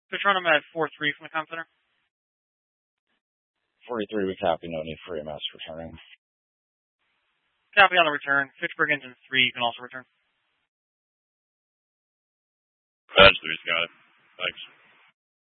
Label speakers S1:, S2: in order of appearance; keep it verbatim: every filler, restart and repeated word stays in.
S1: Fish run them at four three from the comm center.
S2: forty-three, we copy. No need for E M S returning.
S1: Copy on the return. Fitchburg engine three, you can also return.
S3: Badge three's got it. Thanks.